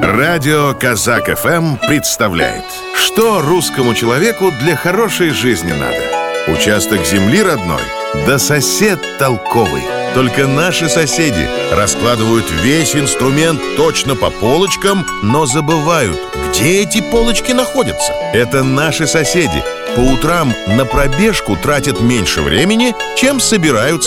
Радио Казак ФМ представляет, что русскому человеку для хорошей жизни надо. Участок земли родной, да сосед толковый. Только наши соседи раскладывают весь инструмент точно по полочкам, но забывают, где эти полочки находятся. Это наши соседи. По утрам на пробежку тратят меньше времени, чем собирают